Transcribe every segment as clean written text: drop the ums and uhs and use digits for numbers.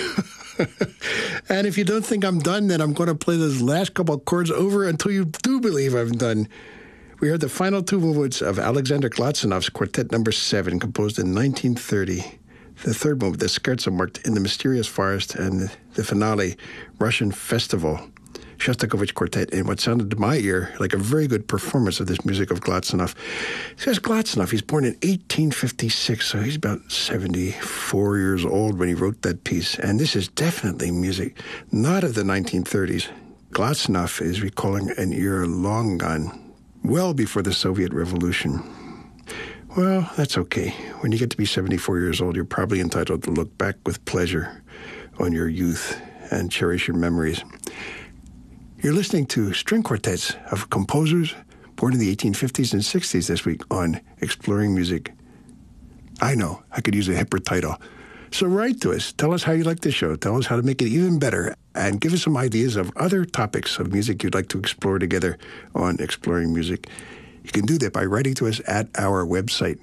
And if you don't think I'm done, then I'm going to play those last couple of chords over until you do believe I'm done. We heard the final two movements of Alexander Glazunov Quartet Number 7, composed in 1930. The third movement, the Scherzo, marked In the Mysterious Forest, and the finale, Russian Festival. Shostakovich Quartet, in what sounded to my ear like a very good performance of this music of Glazunov. Says Glazunov, he's born in 1856, so he's about 74 years old when he wrote that piece. And this is definitely music not of the 1930s. Glazunov is recalling an era long gone, well before the Soviet Revolution. Well, that's okay. When you get to be 74 years old, you're probably entitled to look back with pleasure on your youth and cherish your memories. You're listening to string quartets of composers born in the 1850s and 60s this week on Exploring Music. I know, I could use a hipper title. So write to us. Tell us how you like the show. Tell us how to make it even better. And give us some ideas of other topics of music you'd like to explore together on Exploring Music. You can do that by writing to us at our website,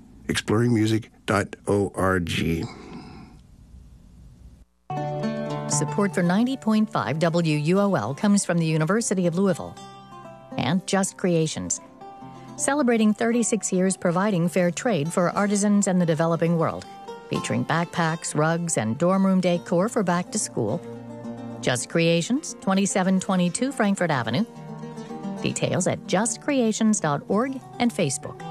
exploringmusic.org. Support for 90.5 WUOL comes from the University of Louisville and Just Creations, celebrating 36 years providing fair trade for artisans and the developing world, featuring backpacks, rugs, and dorm room decor for back to school. Just Creations, 2722 Frankfurt Avenue. Details at justcreations.org and Facebook.